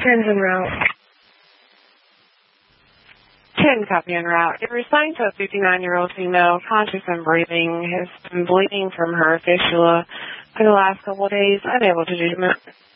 10's en route. 10 copy en route. You're assigned to a 59-year-old female, conscious and breathing, has been bleeding from her fistula for the last couple of days, unable to do